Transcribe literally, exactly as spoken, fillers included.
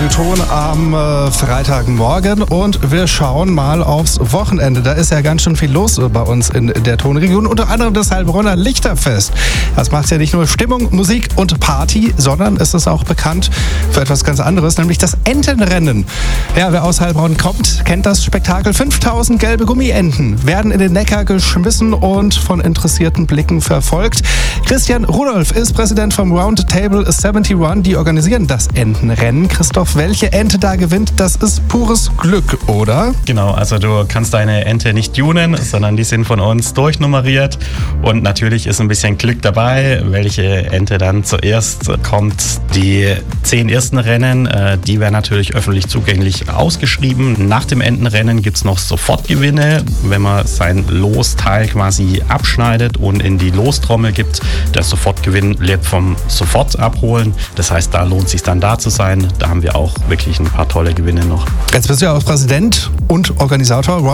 Ton am äh, Freitagmorgen und wir schauen mal aufs Wochenende. Da ist ja ganz schön viel los bei uns in der Tonregion, unter anderem das Heilbronner Lichterfest. Das macht ja nicht nur Stimmung, Musik und Party, sondern es ist auch bekannt für etwas ganz anderes, nämlich das Entenrennen. Ja, wer aus Heilbronn kommt, kennt das Spektakel. fünftausend gelbe Gummienten werden in den Neckar geschmissen und von interessierten Blicken verfolgt. Christian Rudolph ist Präsident vom Roundtable siebzig, die organisieren das Entenrennen. Christoph, welche Ente da gewinnt, das ist pures Glück, oder? Genau, also du kannst deine Ente nicht tunen, sondern die sind von uns durchnummeriert und natürlich ist ein bisschen Glück dabei, welche Ente dann zuerst kommt. Die zehn ersten Rennen, die werden natürlich öffentlich zugänglich ausgeschrieben. Nach dem Entenrennen gibt es noch Sofortgewinne, wenn man sein Losteil quasi abschneidet und in die Lostrommel gibt. Der Sofortgewinn lebt vom Sofort abholen. Das heißt, da lohnt es sich dann da zu sein. Da haben wir auch wirklich ein paar tolle Gewinne noch. Jetzt bist du ja auch Präsident und Organisator